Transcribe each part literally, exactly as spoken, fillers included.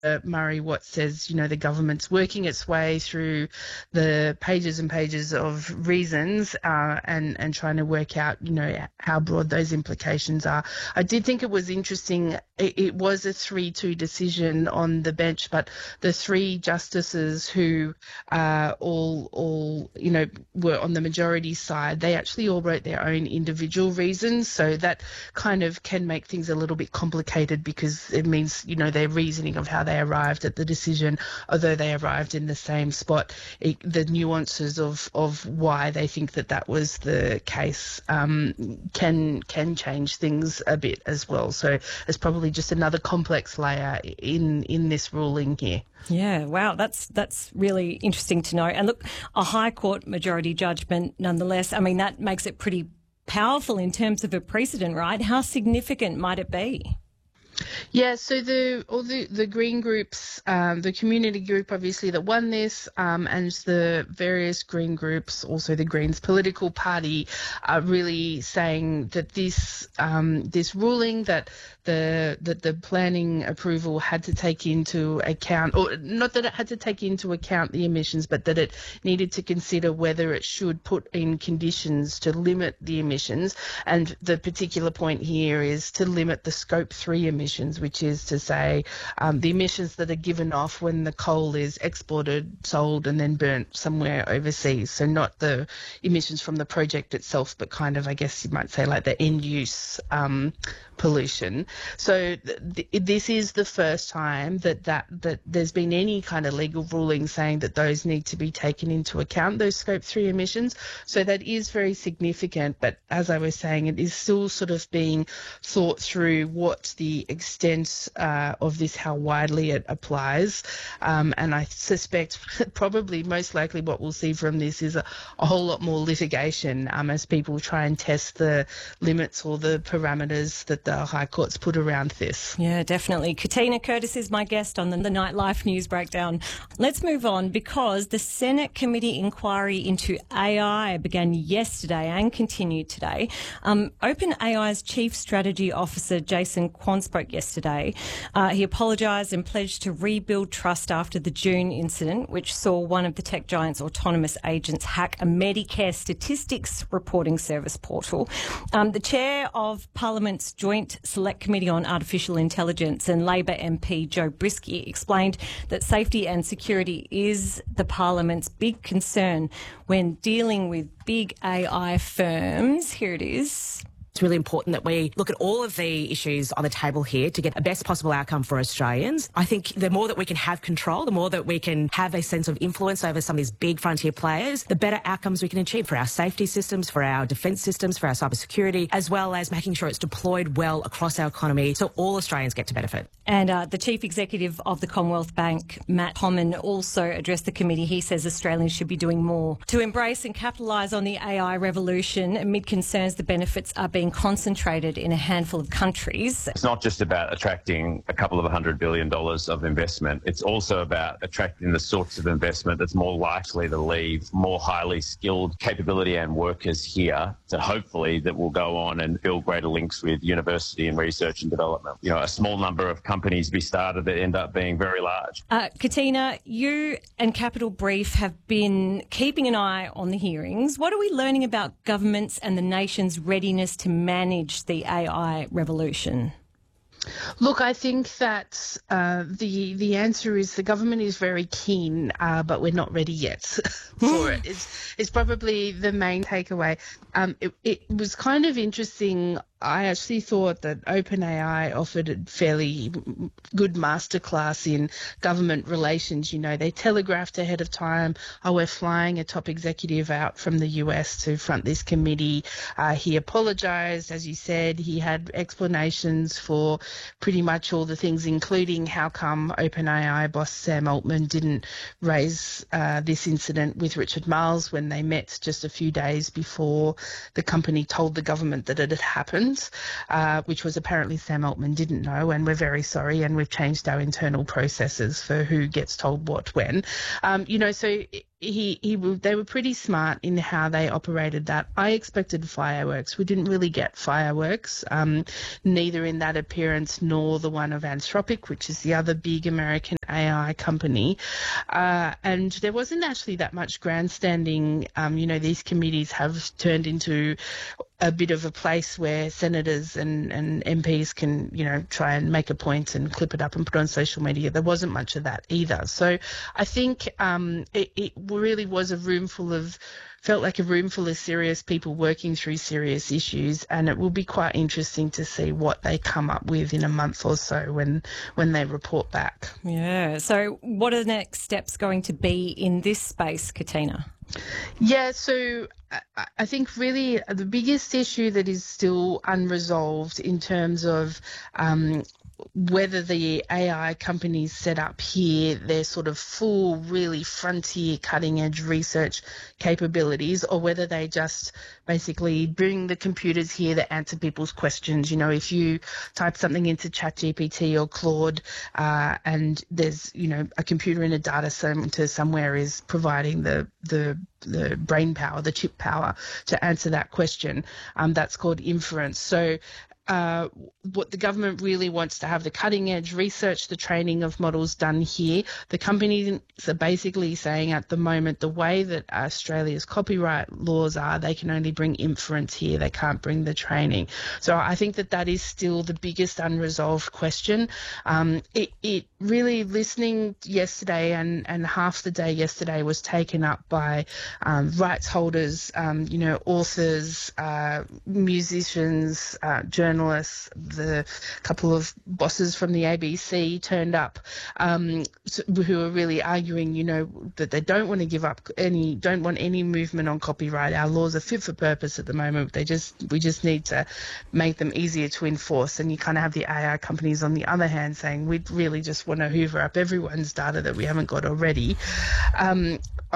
Uh, Murray Watt says, you know, the government's working its way through the pages and pages of reasons uh, and, and trying to work out, you know, how broad those implications are. I did think it was interesting. It, it was a three two decision on the bench, but the three justices who uh, all, all, you know, were on the majority side, they actually all wrote their own individual reasons. So that kind of can make things a little bit complicated because it means, you know, their reasoning of how they arrived at the decision, although they arrived in the same spot, it, the nuances of, of why they think that that was the case um, can can change things a bit as well. So it's probably just another complex layer in in this ruling here. Yeah, wow, that's that's really interesting to know. And look, a High Court majority judgment nonetheless, I mean, that makes it pretty powerful in terms of a precedent, right? How significant might it be? Yeah, so the all the, the Green groups, um, the community group obviously that won this, um, and the various Green groups, also the Greens political party, are really saying that this um, this ruling that the that the planning approval had to take into account, or not that it had to take into account the emissions, but that it needed to consider whether it should put in conditions to limit the emissions. And the particular point here is to limit the scope three emissions, which is to say um, the emissions that are given off when the coal is exported, sold and then burnt somewhere overseas. So not the emissions from the project itself, but kind of, I guess you might say, like the end use um, pollution. So th- this is the first time that, that that there's been any kind of legal ruling saying that those need to be taken into account, those scope three emissions. So that is very significant. But as I was saying, it is still sort of being thought through what the extent uh, of this, how widely it applies. Um, and I suspect probably most likely what we'll see from this is a, a whole lot more litigation um, as people try and test the limits or the parameters that the High Court's put around this. Yeah, definitely. Katina Curtis is my guest on the, the Nightlife News Breakdown. Let's move on because the Senate committee inquiry into A I began yesterday and continued today. Um, OpenAI's Chief Strategy Officer Jason Kwan spoke yesterday. Uh, he apologised and pledged to rebuild trust after the June incident, which saw one of the tech giant's autonomous agents hack a Medicare statistics reporting service portal. Um, the chair of Parliament's Joint Select Committee on Artificial Intelligence and Labor M P Joe Brisky explained that safety and security is the Parliament's big concern when dealing with big A I firms. Here it is. It's really important that we look at all of the issues on the table here to get the best possible outcome for Australians. I think the more that we can have control, the more that we can have a sense of influence over some of these big frontier players, the better outcomes we can achieve for our safety systems, for our defence systems, for our cybersecurity, as well as making sure it's deployed well across our economy so all Australians get to benefit. And uh, the Chief Executive of the Commonwealth Bank, Matt Homman, also addressed the committee. He says Australians should be doing more to embrace and capitalise on the A I revolution amid concerns the benefits are being concentrated in a handful of countries. It's not just about attracting a couple of hundred billion dollars of investment. It's also about attracting the sorts of investment that's more likely to leave more highly skilled capability and workers here to hopefully that will go on and build greater links with university and research and development. You know, a small number of companies be started that end up being very large. Uh, Katina, you and Capital Brief have been keeping an eye on the hearings. What are we learning about governments and the nation's readiness to manage the A I revolution? Look, I think that uh, the the answer is the government is very keen, uh, but we're not ready yet for it. It's, it's probably the main takeaway. Um, it, it was kind of interesting. I actually thought that OpenAI offered a fairly good masterclass in government relations. You know, they telegraphed ahead of time, oh, we're flying a top executive out from the U S to front this committee. Uh, he apologised, as you said. He had explanations for pretty much all the things, including how come OpenAI boss Sam Altman didn't raise uh, this incident with Richard Marles when they met just a few days before the company told the government that it had happened. elections, uh, which was apparently Sam Altman didn't know, and we're very sorry, and we've changed our internal processes for who gets told what when. Um, you know, so he, he, they were pretty smart in how they operated that. I expected fireworks. We didn't really get fireworks, um, neither in that appearance nor the one of Anthropic, which is the other big American A I company. Uh, and there wasn't actually that much grandstanding. Um, you know, these committees have turned into a bit of a place where senators and, and M Ps can, you know, try and make a point and clip it up and put it on social media. There wasn't much of that either. So I think um, it, it really was a room full of, felt like a room full of serious people working through serious issues, and it will be quite interesting to see what they come up with in a month or so when, when they report back. Yeah. So what are the next steps going to be in this space, Katina? Yeah, so I, I think really the biggest issue that is still unresolved in terms of um, whether the A I companies set up here, their sort of full, really frontier, cutting-edge research capabilities, or whether they just basically bring the computers here that answer people's questions. You know, if you type something into ChatGPT or Claude uh, and there's, you know, a computer in a data center somewhere is providing the, the the brain power, the chip power to answer that question, um, that's called inference. So Uh, what the government really wants to have the cutting edge research, the training of models done here. The companies are basically saying at the moment the way that Australia's copyright laws are, they can only bring inference here, they can't bring the training. So I think that that is still the biggest unresolved question. Um, it, it really, listening yesterday and, and half the day yesterday was taken up by um, rights holders, um, you know, authors, uh, musicians, uh, journalists, journalists, the couple of bosses from the A B C turned up, um, who are really arguing, you know, that they don't want to give up any, don't want any movement on copyright. Our laws are fit for purpose at the moment. They just, we just need to make them easier to enforce. And you kind of have the A I companies on the other hand saying, we really just want to hoover up everyone's data that we haven't got already. Um,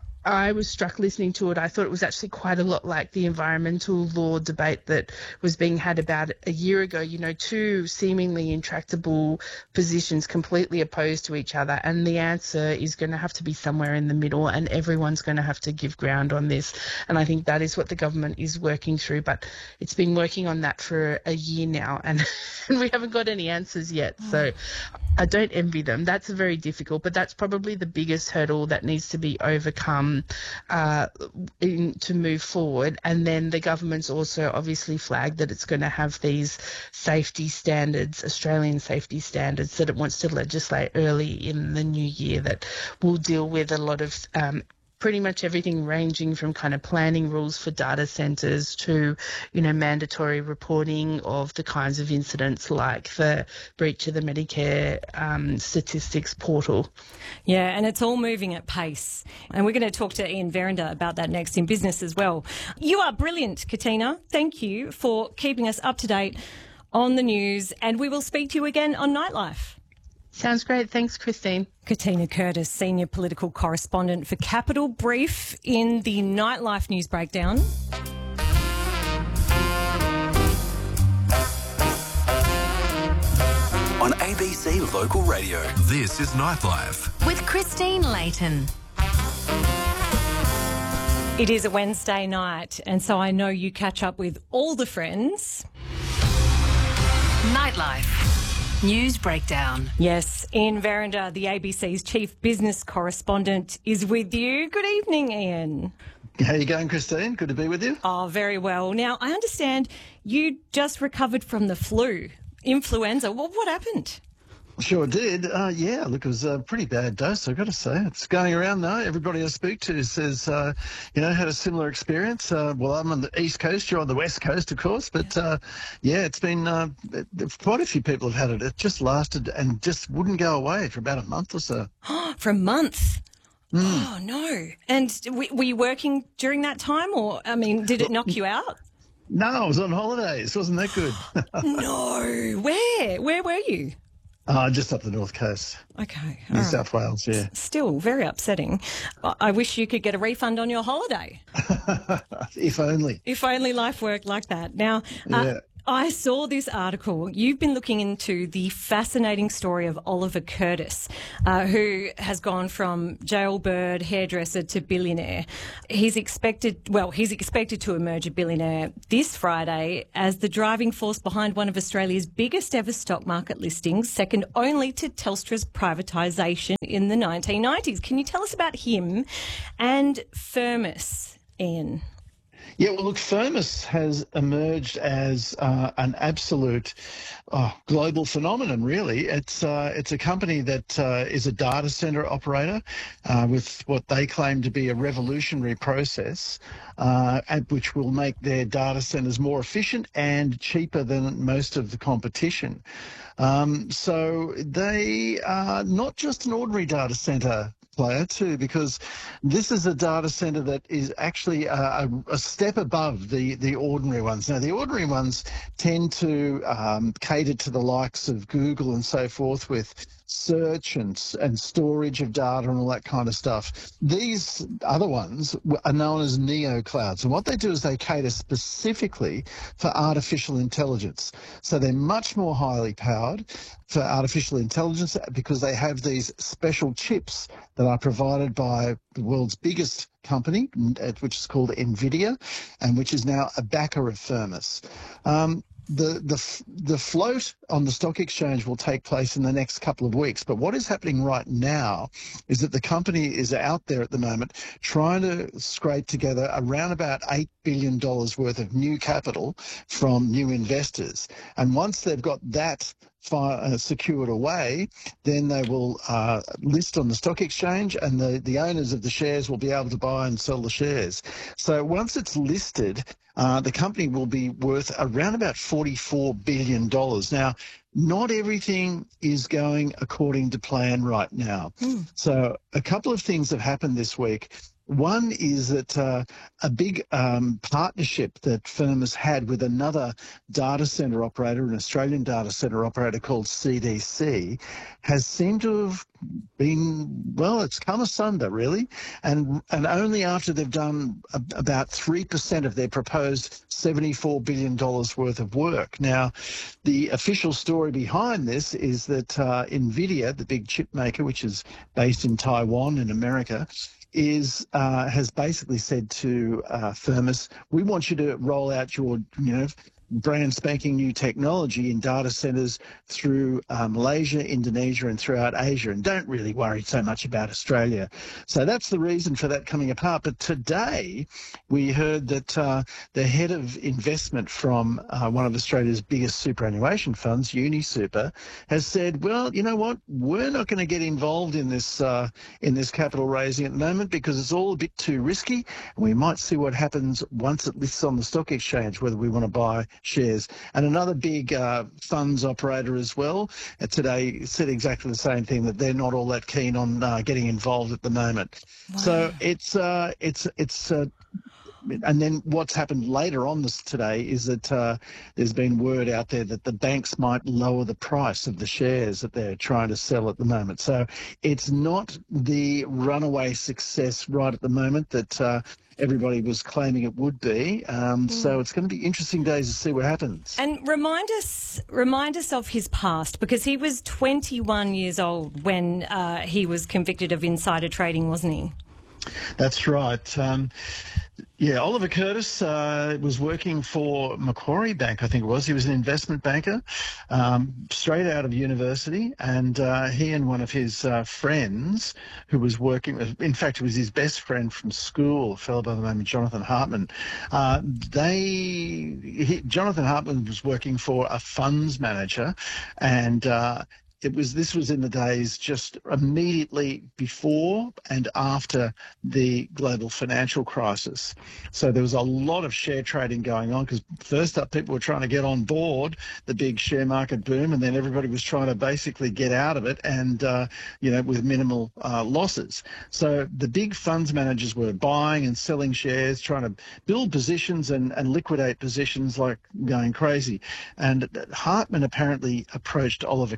I was struck listening to it. I thought it was actually quite a lot like the environmental law debate that was being had about a year ago. You know, two seemingly intractable positions completely opposed to each other, and the answer is going to have to be somewhere in the middle, and everyone's going to have to give ground on this. And I think that is what the government is working through, but it's been working on that for a year now, and, and we haven't got any answers yet. So I don't envy them. That's very difficult, but that's probably the biggest hurdle that needs to be overcome uh, in, to move forward. And then the government's also obviously flagged that it's going to have these safety standards, Australian safety standards, that it wants to legislate early in the new year that will deal with a lot of um, pretty much everything ranging from kind of planning rules for data centres to, you know, mandatory reporting of the kinds of incidents like the breach of the Medicare um, statistics portal. Yeah, and it's all moving at pace. And we're going to talk to Ian Verrinder about that next in business as well. You are brilliant, Katina. Thank you for keeping us up to date on the news, and we will speak to you again on Nightlife. Sounds great. Thanks, Christine. Katina Curtis, Senior Political Correspondent for Capital Brief in the Nightlife News Breakdown. On A B C Local Radio, this is Nightlife. With Christine Layton. It is a Wednesday night, and so I know you catch up with all the friends. Nightlife. News Breakdown. Yes, Ian Verrinder, the A B C's Chief Business Correspondent, is with you. Good evening, Ian. How are you going, Christine? Good to be with you. Oh, very well. Now, I understand you just recovered from the flu, influenza. Well, what happened? Sure did. Uh, yeah, look, it was a pretty bad dose, I've got to say. It's going around now. Everybody I speak to says, uh, you know, had a similar experience. Uh, well, I'm on the East Coast, you're on the West Coast, of course. But, uh, yeah, it's been uh, quite a few people have had it. It just lasted and just wouldn't go away for about a month or so. For a month? Mm. Oh, no. And were you working during that time, or, I mean, did it knock you out? No, I was on holidays. Wasn't that good? No. Where? Where were you? Uh, just up the North Coast. Okay. New right. South Wales, yeah. Still very upsetting. I wish you could get a refund on your holiday. If only. If only life worked like that. Now, yeah. uh, I saw this article. You've been looking into the fascinating story of Oliver Curtis, uh, who has gone from jailbird hairdresser to billionaire. He's expected, well, he's expected to emerge a billionaire this Friday as the driving force behind one of Australia's biggest ever stock market listings, second only to Telstra's privatisation in the nineteen nineties. Can you tell us about him and Firmus, Ian? Yeah, well, look, Firmus has emerged as uh, an absolute oh, global phenomenon, really. It's uh, it's a company that uh, is a data centre operator uh, with what they claim to be a revolutionary process, uh, and which will make their data centres more efficient and cheaper than most of the competition. Um, so they are not just an ordinary data centre player too, because this is a data center that is actually a, a, a step above the, the ordinary ones. Now, the ordinary ones tend to um, cater to the likes of Google and so forth with search and, and storage of data and all that kind of stuff. These other ones are known as neo clouds, and what they do is they cater specifically for artificial intelligence. So they're much more highly powered for artificial intelligence because they have these special chips that are provided by the world's biggest company, which is called NVIDIA, and which is now a backer of Firmus. Um, The, the the float on the stock exchange will take place in the next couple of weeks. But what is happening right now is that the company is out there at the moment trying to scrape together around about eight billion dollars worth of new capital from new investors. And once they've got that Fire, uh, secured away, then they will uh, list on the stock exchange, and the, the owners of the shares will be able to buy and sell the shares. So once it's listed, uh, the company will be worth around about forty-four billion dollars. Now, not everything is going according to plan right now. Mm. So a couple of things have happened this week. One is that uh, a big um, partnership that Firmus had with another data centre operator, an Australian data centre operator called C D C, has seemed to have been, well, it's come asunder, really. And and only after they've done a, about three percent of their proposed seventy-four billion dollars worth of work. Now, the official story behind this is that uh, NVIDIA, the big chip maker, which is based in Taiwan in America, is uh, has basically said to uh, Firmus, we want you to roll out your, you know, brand spanking new technology in data centers through uh, Malaysia, Indonesia, and throughout Asia, and don't really worry so much about Australia. So that's the reason for that coming apart. But today we heard that uh, the head of investment from uh, one of Australia's biggest superannuation funds, UniSuper, has said, well, you know what, we're not going to get involved in this uh, in this capital raising at the moment because it's all a bit too risky, and we might see what happens once it lists on the stock exchange, whether we want to buy shares. And another big uh, funds operator as well uh, today said exactly the same thing, that they're not all that keen on uh, getting involved at the moment. Wow. So it's uh, it's it's uh, and then what's happened later on this today is that uh, there's been word out there that the banks might lower the price of the shares that they're trying to sell at the moment. So it's not the runaway success right at the moment that uh, everybody was claiming it would be. Um, mm. So it's going to be interesting days to see what happens. And remind us, remind us of his past, because he was twenty-one years old when uh, he was convicted of insider trading, wasn't he? That's right. Um, yeah, Oliver Curtis uh, was working for Macquarie Bank, I think it was. He was an investment banker um, straight out of university, and uh, he and one of his uh, friends who was working, in fact, it was his best friend from school, a fellow by the name of Jonathan Hartman. Uh, they, he, Jonathan Hartman was working for a funds manager, and uh, It was this was in the days just immediately before and after the global financial crisis. So there was a lot of share trading going on because first up people were trying to get on board the big share market boom, and then everybody was trying to basically get out of it and, uh, you know, with minimal uh, losses. So the big funds managers were buying and selling shares, trying to build positions and, and liquidate positions like going crazy. And Hartman apparently approached Oliver Curtis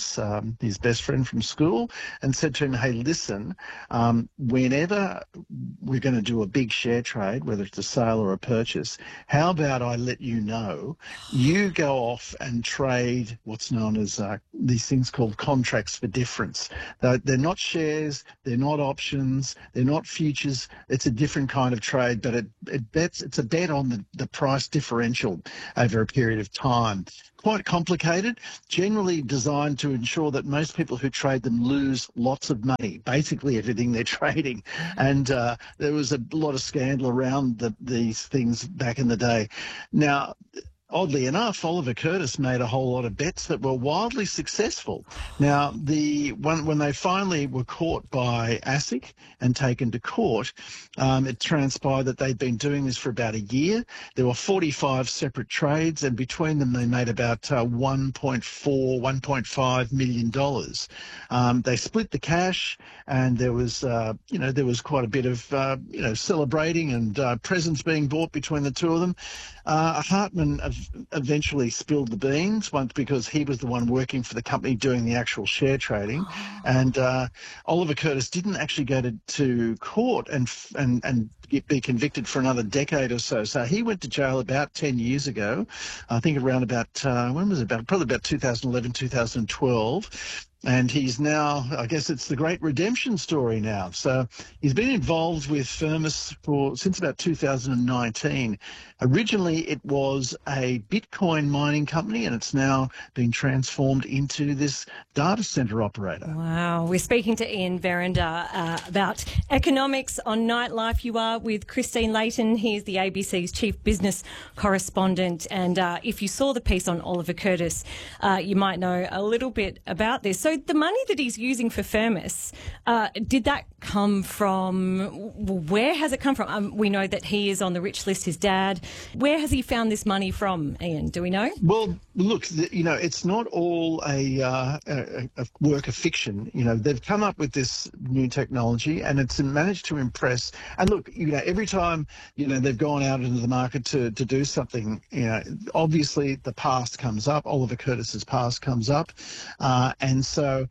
Curtis, um, his best friend from school, and said to him, hey, listen, um, whenever we're going to do a big share trade, whether it's a sale or a purchase, how about I let you know, you go off and trade what's known as uh, these things called contracts for difference. They're, they're not shares, they're not options, they're not futures. It's a different kind of trade, but it, it bets, it's a bet on the, the price differential over a period of time. Quite complicated, generally designed to ensure that most people who trade them lose lots of money, basically everything they're trading. And uh, there was a lot of scandal around the, these things back in the day. Now, oddly enough, Oliver Curtis made a whole lot of bets that were wildly successful. Now, the when, when they finally were caught by ASIC and taken to court, um, it transpired that they'd been doing this for about a year. There were forty-five separate trades, and between them they made about uh, one point four, one point five million dollars. Um, they split the cash, and there was, uh, you know, there was quite a bit of, uh, you know, celebrating and uh, presents being bought between the two of them. Uh, Hartman eventually spilled the beans, once because he was the one working for the company doing the actual share trading, oh. and uh, Oliver Curtis didn't actually go to, to court and and and get, be convicted for another decade or so. So he went to jail about ten years ago, I think around about uh, when was it about probably about two thousand eleven, two thousand twelve. And he's now, I guess it's the great redemption story now. So he's been involved with Firmus for since about two thousand nineteen. Originally, it was a Bitcoin mining company, and it's now been transformed into this data center operator. Wow. We're speaking to Ian Verrinder uh, about economics on Nightlife. You are with Christine Layton. He's the A B C's chief business correspondent. And uh, if you saw the piece on Oliver Curtis, uh, you might know a little bit about this. So the money that he's using for Firmus, uh, did that come from, where has it come from? Um, we know that he is on the rich list, his dad. Where has he found this money from, Ian? Do we know? Well, look, you know, it's not all a, uh, a, a work of fiction. You know, they've come up with this new technology and it's managed to impress. And look, you know, every time, you know, they've gone out into the market to, to do something, you know, obviously the past comes up. Oliver Curtis's past comes up. Uh, and so,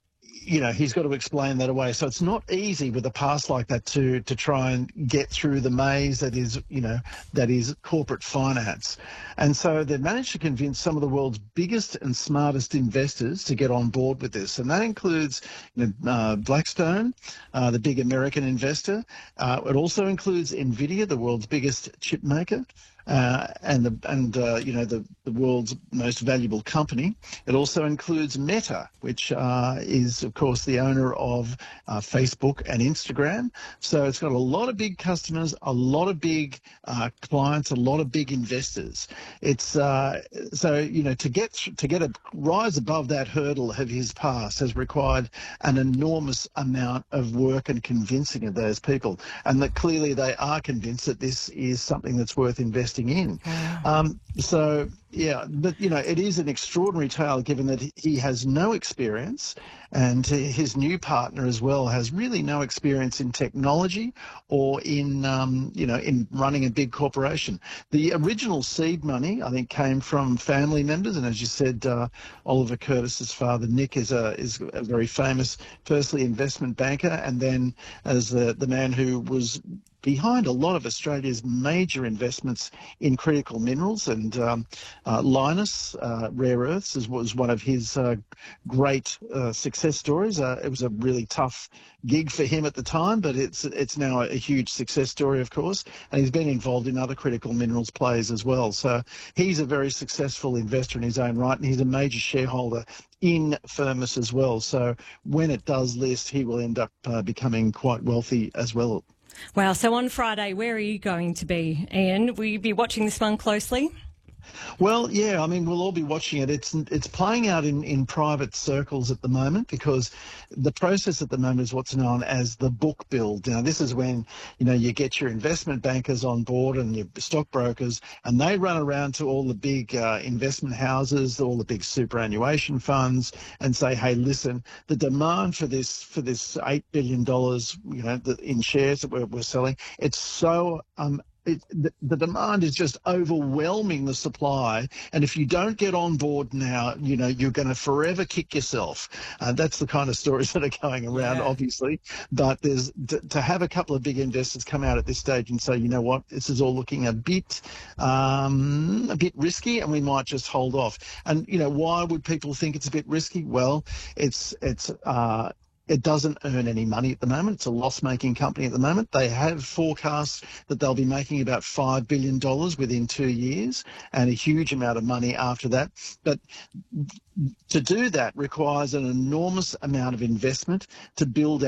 you know, he's got to explain that away. So it's not easy with a past like that to to try and get through the maze that is, you know, that is corporate finance. And so they've managed to convince some of the world's biggest and smartest investors to get on board with this. And that includes, you know, uh, Blackstone, uh, the big American investor. Uh, it also includes NVIDIA, the world's biggest chip maker. Uh, and the and uh, you know the, the world's most valuable company. It also includes Meta, which uh, is of course the owner of uh, Facebook and Instagram. So it's got a lot of big customers, a lot of big uh, clients, a lot of big investors. It's uh, so you know to get to get a rise above that hurdle of his past has required an enormous amount of work and convincing of those people, and that clearly they are convinced that this is something that's worth investing in. Um, so, yeah, but, you know, it is an extraordinary tale given that he has no experience and his new partner as well has really no experience in technology or in, um, you know, in running a big corporation. The original seed money, I think, came from family members. And as you said, uh, Oliver Curtis's father, Nick, is a, is a very famous, firstly, investment banker, and then as the, the man who was behind a lot of Australia's major investments in critical minerals, and um, uh, Lynas uh, Rare Earths is, was one of his uh, great uh, success stories. Uh, it was a really tough gig for him at the time, but it's it's now a huge success story, of course, and he's been involved in other critical minerals plays as well. So he's a very successful investor in his own right, and he's a major shareholder in Firmus as well. So when it does list, he will end up uh, becoming quite wealthy as well. Wow. So on Friday, where are you going to be, Ian? Will you be watching this one closely? Well, yeah, I mean, we'll all be watching it. It's it's playing out in, in private circles at the moment because the process at the moment is what's known as the book build. Now, this is when, you know, you get your investment bankers on board and your stockbrokers, and they run around to all the big uh, investment houses, all the big superannuation funds, and say, hey, listen, the demand for this for this eight billion dollars, you know, the, in shares that we're, we're selling, it's so um, it, the, the demand is just overwhelming the supply. And if you don't get on board now, you know, you're going to forever kick yourself. Uh, that's the kind of stories that are going around, Yeah. obviously. But there's to, to have a couple of big investors come out at this stage and say, you know what, this is all looking a bit, um, a bit risky, and we might just hold off. And, you know, why would people think it's a bit risky? Well, it's, it's, uh, it doesn't earn any money at the moment. It's a loss-making company at the moment. They have forecasts that they'll be making about five billion dollars within two years and a huge amount of money after that. But to do that requires an enormous amount of investment to build